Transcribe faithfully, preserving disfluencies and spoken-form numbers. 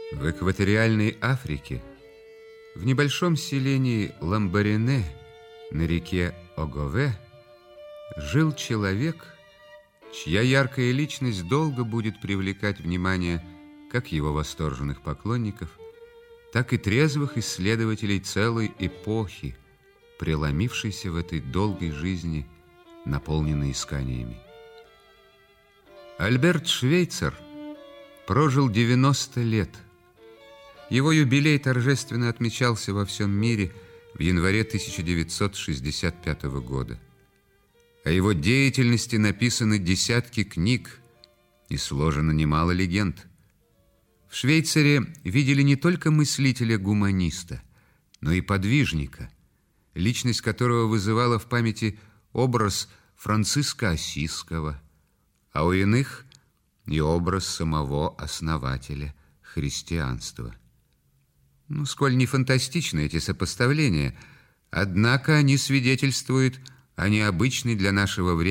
В экваториальной Африке, в небольшом селении Ламбарене на реке Огове, жил человек, чья яркая личность долго будет привлекать внимание как его восторженных поклонников, так и трезвых исследователей целой эпохи, преломившейся в этой долгой жизни, наполненной исканиями. Альберт Швейцер прожил девяносто лет. Его юбилей торжественно отмечался во всем мире в январе тысяча девятьсот шестьдесят пятого года. О его деятельности написаны десятки книг и сложено немало легенд. В Швейцаре видели не только мыслителя-гуманиста, но и подвижника, личность которого вызывала в памяти образ Франциска Ассизского, а у иных и образ самого основателя христианства. Ну, сколь не фантастичны эти сопоставления, однако они свидетельствуют о необычной для нашего времени